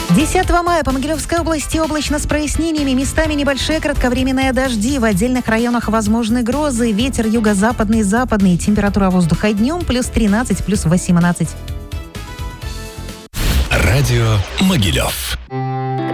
10 мая по Могилевской области облачно с прояснениями. Местами небольшие кратковременные дожди. В отдельных районах возможны грозы. Ветер юго-западный, западный. Температура воздуха днем плюс 13, плюс 18. Радио Могилев.